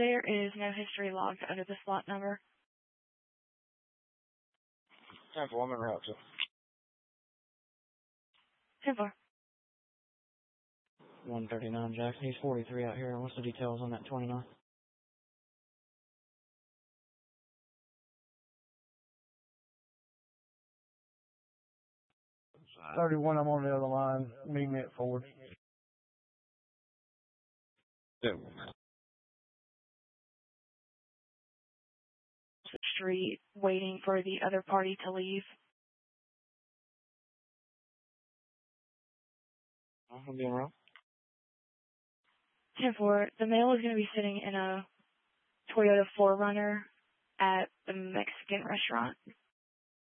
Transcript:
There is no history logged under the slot number. 10-4, I'm en route to. 10-4. 139 Jackson. He's 43 out here. What's the details on that 29? Uh, 31, I'm on the other line. Meet me at forward. Street, waiting for the other party to leave. I'm being wrong. 10-4. The male is going to be sitting in a Toyota 4Runner at the Mexican restaurant.